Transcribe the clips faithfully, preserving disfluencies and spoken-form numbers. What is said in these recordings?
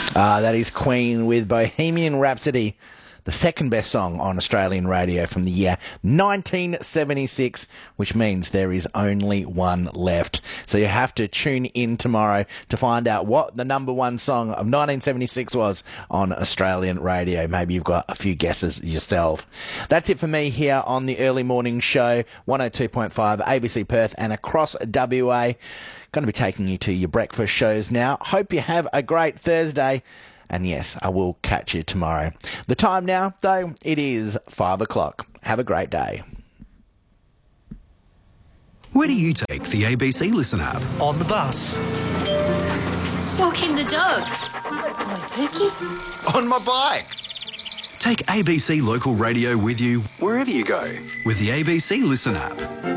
Uh, that is Queen with Bohemian Rhapsody, the second best song on Australian radio from the year nineteen seventy-six, which means there is only one left. So you have to tune in tomorrow to find out what the number one song of nineteen seventy-six was on Australian radio. Maybe you've got a few guesses yourself. That's it for me here on the Early Morning Show, one oh two point five A B C Perth and across W A. Going to be taking you to your breakfast shows now. Hope you have a great Thursday. And yes, I will catch you tomorrow. The time now, though, it is five o'clock. Have a great day. Where do you take the A B C Listen app? On the bus. Walking the dog. My Pookie. On my bike. Take A B C Local Radio with you wherever you go with the A B C Listen app.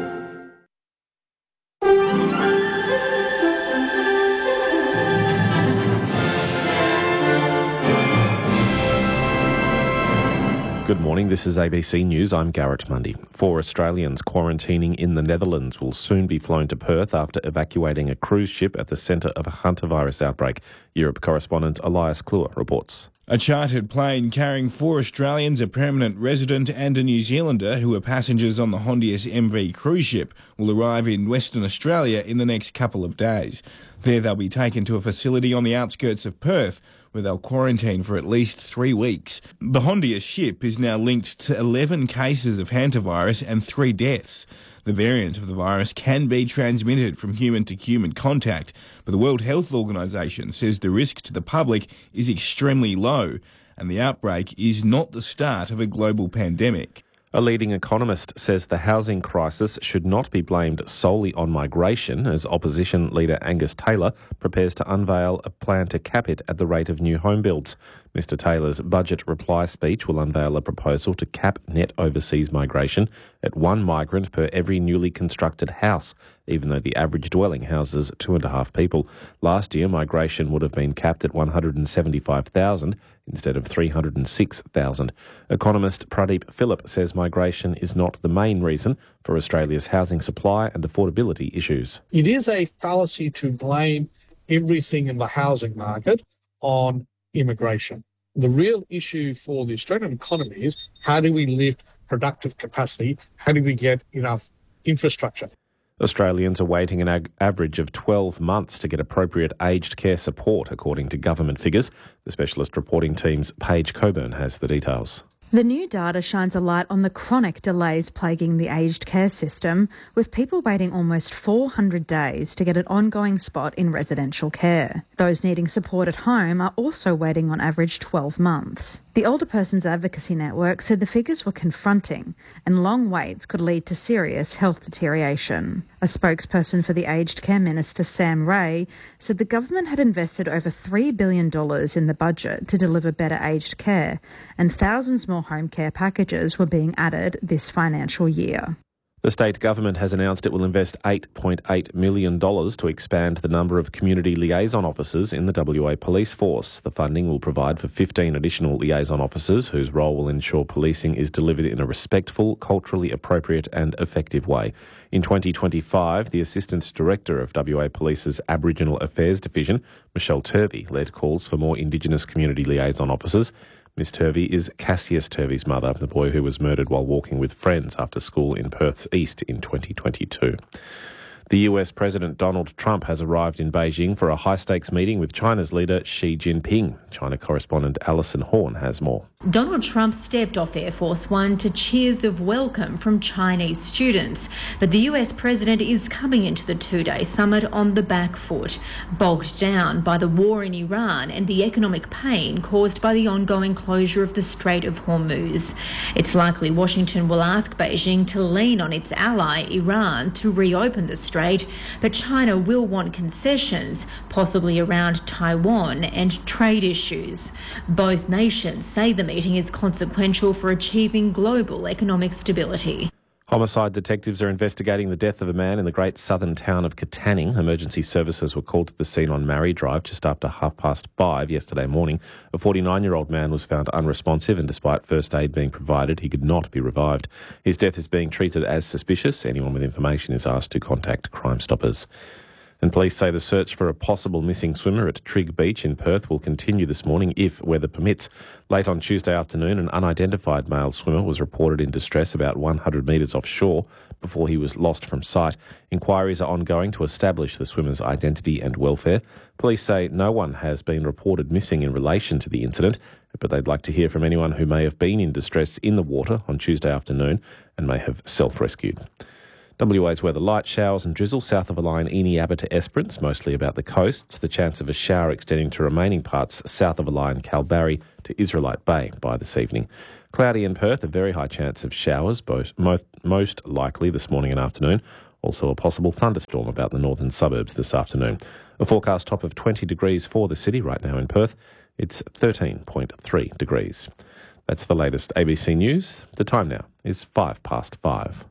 Good morning, this is A B C News. I'm Garrett Mundy. Four Australians quarantining in the Netherlands will soon be flown to Perth after evacuating a cruise ship at the centre of a hantavirus outbreak. Europe correspondent Elias Kluwer reports. A chartered plane carrying four Australians, a permanent resident and a New Zealander who are passengers on the Hondius M V cruise ship will arrive in Western Australia in the next couple of days. There they'll be taken to a facility on the outskirts of Perth, where they'll quarantine for at least three weeks. The Hondius ship is now linked to eleven cases of hantavirus and three deaths. The variant of the virus can be transmitted from human to human contact, but the World Health Organization says the risk to the public is extremely low, and the outbreak is not the start of a global pandemic. A leading economist says the housing crisis should not be blamed solely on migration, as opposition leader Angus Taylor prepares to unveil a plan to cap it at the rate of new home builds. Mister Taylor's budget reply speech will unveil a proposal to cap net overseas migration at one migrant per every newly constructed house, even though the average dwelling houses two and a half people. Last year, migration would have been capped at one hundred seventy-five thousand instead of three hundred six thousand. Economist Pradeep Philip says migration is not the main reason for Australia's housing supply and affordability issues. It is a fallacy to blame everything in the housing market on immigration. The real issue for the Australian economy is how do we lift productive capacity? How do we get enough infrastructure? Australians are waiting an ag- average of twelve months to get appropriate aged care support, according to government figures. The specialist reporting team's Paige Coburn has the details. The new data shines a light on the chronic delays plaguing the aged care system, with people waiting almost four hundred days to get an ongoing spot in residential care. Those needing support at home are also waiting on average twelve months. The Older Persons Advocacy Network said the figures were confronting and long waits could lead to serious health deterioration. A spokesperson for the Aged Care Minister, Sam Ray, said the government had invested over three billion dollars in the budget to deliver better aged care, and thousands more home care packages were being added this financial year. The state government has announced it will invest eight point eight million dollars to expand the number of community liaison officers in the W A Police Force. The funding will provide for fifteen additional liaison officers whose role will ensure policing is delivered in a respectful, culturally appropriate and effective way. In twenty twenty-five, the Assistant Director of W A Police's Aboriginal Affairs Division, Michelle Turvey, led calls for more Indigenous community liaison officers. Miss Turvey is Cassius Turvey's mother, the boy who was murdered while walking with friends after school in Perth's east in twenty twenty-two. The U S President Donald Trump has arrived in Beijing for a high-stakes meeting with China's leader Xi Jinping. China correspondent Alison Horn has more. Donald Trump stepped off Air Force One to cheers of welcome from Chinese students. But the U S president is coming into the two-day summit on the back foot, bogged down by the war in Iran and the economic pain caused by the ongoing closure of the Strait of Hormuz. It's likely Washington will ask Beijing to lean on its ally, Iran, to reopen the strait, but China will want concessions, possibly around Taiwan and trade issues. Both nations say the meeting is consequential for achieving global economic stability. Homicide detectives are investigating the death of a man in the great southern town of Katanning. Emergency services were called to the scene on Marrie Drive just after half past five yesterday morning. A forty-nine-year-old man was found unresponsive, and despite first aid being provided, he could not be revived. His death is being treated as suspicious. Anyone with information is asked to contact Crime Stoppers. And police say the search for a possible missing swimmer at Trigg Beach in Perth will continue this morning if weather permits. Late on Tuesday afternoon, an unidentified male swimmer was reported in distress about one hundred metres offshore before he was lost from sight. Inquiries are ongoing to establish the swimmer's identity and welfare. Police say no one has been reported missing in relation to the incident, but they'd like to hear from anyone who may have been in distress in the water on Tuesday afternoon and may have self-rescued. W A's weather: light showers and drizzle south of a line Eni Abba to Esperance, mostly about the coasts. The chance of a shower extending to remaining parts south of a line Kalbarri to Israelite Bay by this evening. Cloudy in Perth, a very high chance of showers, both, most, most likely this morning and afternoon. Also a possible thunderstorm about the northern suburbs this afternoon. A forecast top of twenty degrees for the city right now in Perth. It's thirteen point three degrees. That's the latest A B C News. The time now is five past five.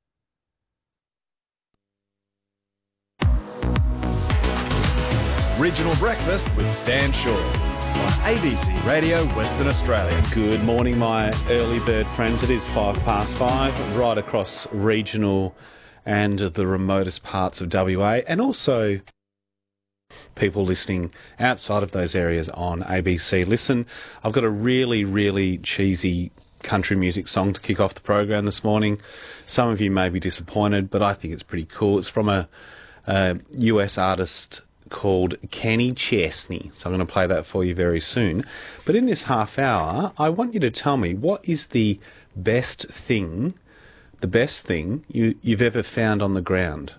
Regional Breakfast with Stan Shaw on A B C Radio Western Australia. Good morning, my early bird friends. It is five past five, right across regional and the remotest parts of W A, and also people listening outside of those areas on A B C Listen. I've got a really, really cheesy country music song to kick off the program this morning. Some of you may be disappointed, but I think it's pretty cool. It's from a, a U S artist called Kenny Chesney. So I'm going to play that for you very soon. But in this half hour, I want you to tell me, what is the best thing, the best thing you, you've ever found on the ground?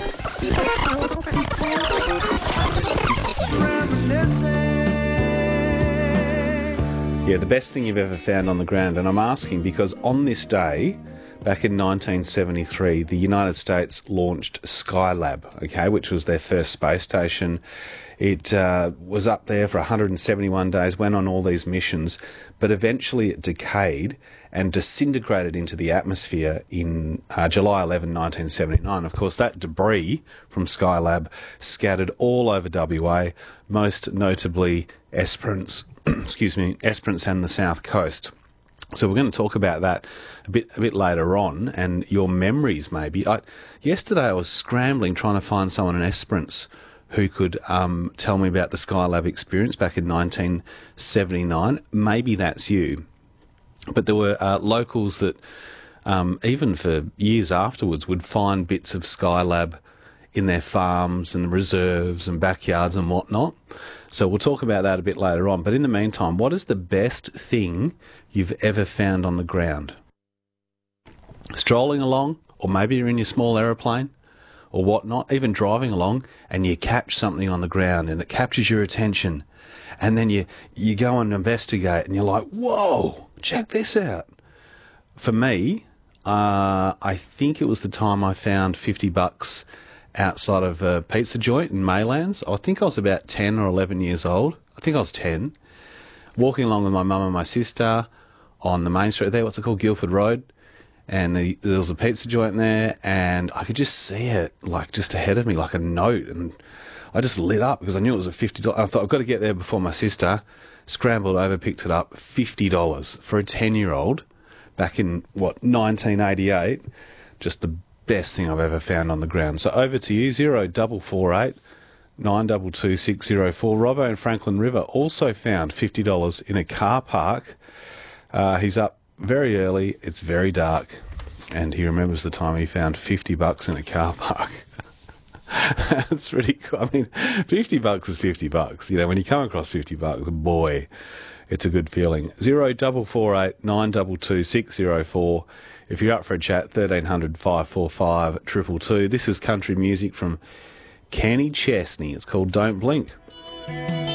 Yeah, the best thing you've ever found on the ground. And I'm asking because on this day, back in nineteen seventy-three, the United States launched Skylab, okay, which was their first space station. It uh, was up there for one hundred seventy-one days, went on all these missions, but eventually it decayed and disintegrated into the atmosphere in uh, July eleventh, nineteen seventy-nine. Of course, that debris from Skylab scattered all over W A, most notably Esperance, excuse me, Esperance and the South Coast. So we're going to talk about that a bit a bit later on, and your memories maybe. I, yesterday I was scrambling trying to find someone in Esperance who could um, tell me about the Skylab experience back in nineteen seventy-nine. Maybe that's you. But there were uh, locals that, um, even for years afterwards, would find bits of Skylab in their farms and reserves and backyards and whatnot. So we'll talk about that a bit later on. But in the meantime, what is the best thing you've ever found on the ground? Strolling along, or maybe you're in your small aeroplane or whatnot, even driving along, and you catch something on the ground and it captures your attention. And then you, you go and investigate and you're like, whoa, check this out. For me, uh, I think it was the time I found fifty bucks outside of a pizza joint in Maylands. I think I was about ten or eleven years old. I think I was ten. Walking along with my mum and my sister on the main street there, what's it called, Guildford Road. And the, there was a pizza joint there, and I could just see it, like, just ahead of me, like a note. And I just lit up because I knew it was a fifty dollars. I thought, I've got to get there before my sister. Scrambled over, picked it up, fifty dollars for a ten-year-old back in, what, nineteen eighty-eight. Just the best thing I've ever found on the ground. So over to you, zero double four eight nine two two six zero four. Robbo in Franklin River also found fifty dollars in a car park. Uh, he's up very early, it's very dark, and he remembers the time he found fifty bucks in a car park. That's really cool. I mean, fifty bucks is fifty bucks. You know, when you come across fifty bucks, boy, it's a good feeling. zero double four eight nine two two six zero four. If you're up for a chat, thirteen hundred five four five two two two. This is country music from Kenny Chesney. It's called Don't Blink.